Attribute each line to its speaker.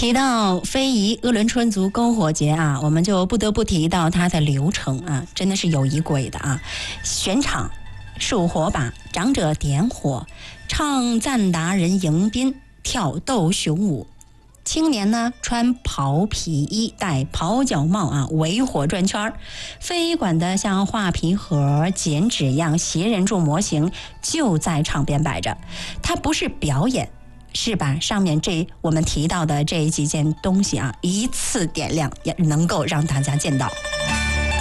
Speaker 1: 提到非遗鄂伦春族篝火节啊，我们就不得不提到它的流程啊，真的是有一轨的啊。选场、竖火把、长者点火、唱赞达人迎宾、跳斗熊舞。青年呢穿袍皮衣，戴袍角帽啊，围火转圈。非馆的像画皮盒、剪纸样斜人柱模型就在场边摆着，它不是表演，是把上面我们提到的这几件东西啊，一次点亮，也能够让大家见到。